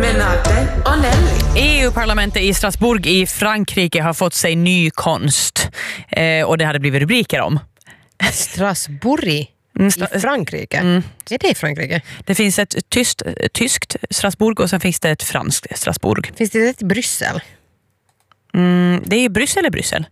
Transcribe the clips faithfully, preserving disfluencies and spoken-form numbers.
Menate och Nelly. E U-parlamentet i Strasbourg i Frankrike har fått sig ny konst. Eh, och det hade blivit rubriker om. Strasbourg i Frankrike? Mm. Är det i Frankrike? Det finns ett tyst, tyskt Strasbourg och sen finns det ett franskt Strasbourg. Finns det ett i Bryssel? Mm, det är Bryssel eller Bryssel?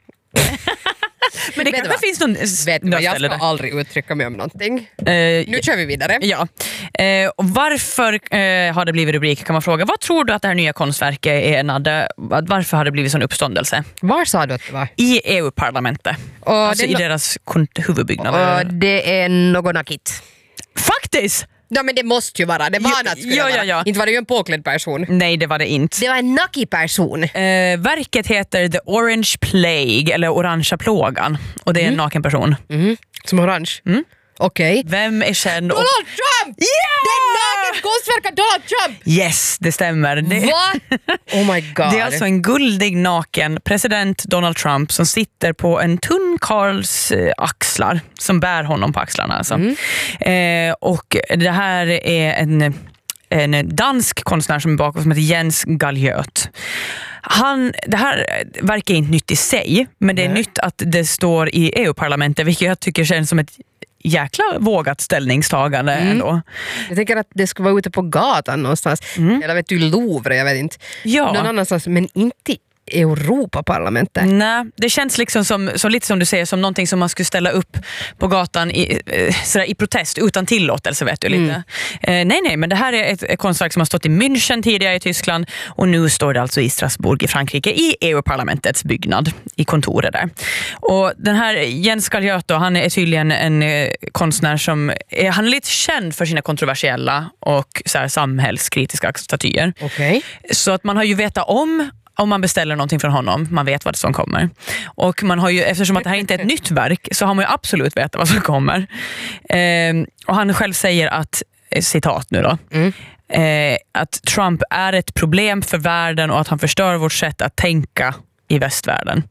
Men det kanske finns någon... Vet du, jag ska aldrig uttrycka mig om någonting. Uh, nu kör vi vidare. Ja. Uh, och varför uh, har det blivit rubrik kan man fråga. Vad tror du att det här nya konstverket är, Nadde? Varför har det blivit sån uppståndelse? Var sa du att det var? I E U-parlamentet. Och alltså i no- deras huvudbyggnad. Och det är någon nakit. Faktiskt! Ja, men det måste ju vara. Det var ja, annat skulle ja, vara. Ja, ja. Inte var det ju en påklädd person. Nej, det var det inte. Det var en naki person. Eh, verket heter The Orange Plague, eller Orangea plågan. Och det är mm. en naken person. Mm. Som orange? Mm. Okej. Okay. Vem är känd? Donald och... Trump! Yeah! Det är naken konstverk av Donald Trump! Yes, det stämmer. Det... Va? Oh my god. Det är alltså en guldig naken president Donald Trump som sitter på en tunn Karls eh, axlar. Som bär honom på axlarna. Alltså. Mm. Eh, och det här är en... en dansk konstnär som är bakom som heter Jens Galjöt. Han, det här verkar inte nytt i sig, men det är Nej. nytt att det står i E U-parlamentet, vilket jag tycker känns som ett jäkla vågat ställningstagande mm. ändå. Jag tänker att det ska vara ute på gatan någonstans. Mm. Eller vet du, Louvre, jag vet inte. Ja. Någon annanstans, men inte Europaparlamentet. Nej, det känns liksom som, så lite som du säger, som någonting som man skulle ställa upp på gatan i, sådär, i protest utan tillåtelse, vet du lite. Mm. Eh, nej, nej, men det här är ett, ett konstverk som har stått i München tidigare i Tyskland och nu står det alltså i Strasbourg i Frankrike i E U-parlamentets byggnad i kontoret där. Och den här Jens Galjöt, han är tydligen en eh, konstnär som är, han är lite känd för sina kontroversiella och så här, samhällskritiska statyer. Okay. Så att man har ju vetat om om man beställer någonting från honom, man vet vad som kommer. Och man har ju, eftersom att det här inte är ett nytt verk, så har man ju absolut vetat vad som kommer. Eh, och han själv säger att, citat nu då, mm. eh, att Trump är ett problem för världen och att han förstör vårt sätt att tänka i västvärlden.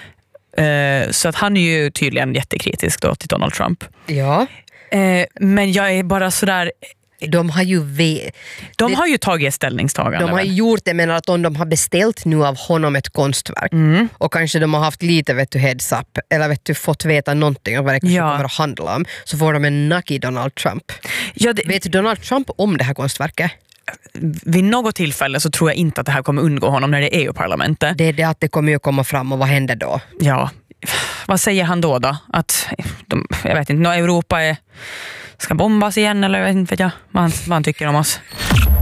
Eh, så att han är ju tydligen jättekritisk då till Donald Trump. Ja. Eh, men jag är bara sådär... De har ju ve- de det, har ju tagit ställningstagande. De har gjort det, men att om de har beställt nu av honom ett konstverk mm. och kanske de har haft lite vet du, heads up eller vet du, fått veta någonting om vad det kanske ja. kommer att handla om, så får de en naki Donald Trump. Ja, det... Vet Donald Trump om det här konstverket? Vid något tillfälle så tror jag inte att det här kommer undgå honom när det är E U-parlamentet. Det är det att det kommer ju komma fram, och vad händer då? Ja, vad säger han då då? Att de, jag vet inte, Europa är, ska bombas igen eller jag vet inte vet jag, vad, han, vad han tycker om oss.